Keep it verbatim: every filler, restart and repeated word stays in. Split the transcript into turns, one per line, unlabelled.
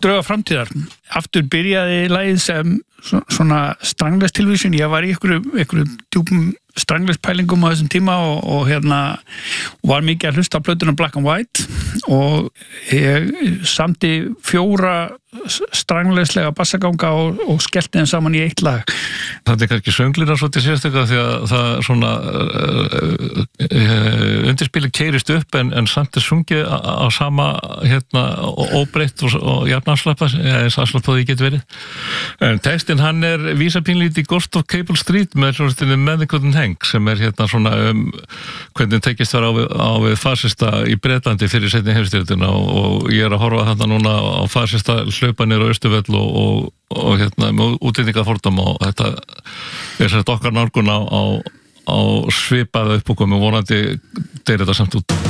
drauga framtíðar. Aftur byrjaði lagið sem svona Strangless tilvísun. Ég var í einhverju, einhverju djúpum Strangless pælingum á þessum tíma og, og hérna var mikið að hlusta á plötuna Black and White og ég samti fjóra Stranglesslega bassaganga og, og skellti þeim saman í eitt lag.
Það er kannski sönglina svolítið sérstaklega því að það svona uh, uh, undirspilið keyrist upp en, en samt er sungið á, á sama hérna óbreytt og, og jafn afslappa eins afslappað því getur verið. En textinn hann er vísa pínlítið í Ghost of Cable Street með hljómsveitinni Man That Couldn't Hang sem er hérna svona um hvernig tekist var á við, á við fasista í Bretlandi fyrir seinni heimsstyrjöldina og, og ég er að horfa þarna núna á fasista hlaupa niður á Austurvöll og, og, og hérna með útlendingafordóma og þetta er svona okkar nálgun á, á, á svipaða uppbúkum og vonandi deyr þetta samt út.